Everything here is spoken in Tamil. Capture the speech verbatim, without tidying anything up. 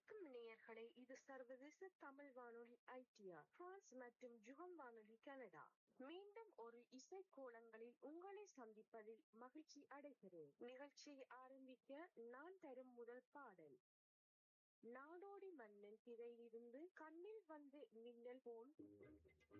வணக்கம் நேயர்களே, இது சர்வதேச தமிழ் வானொலி ஐ டி ஆர் பிரான்ஸ் மற்றும் ஜுகம் வானொலி கனடா. மீண்டும் ஒரு இசை கோலங்களில் உங்களை சந்திப்பதில் மகிழ்ச்சி அடைகிறேன். நிகழ்ச்சியை ஆரம்பிக்க நான் தரும் முதல் பாடல் நாடோடி மன்னன் திரையிலிருந்து கண்ணில் வந்து மின்னல் போல்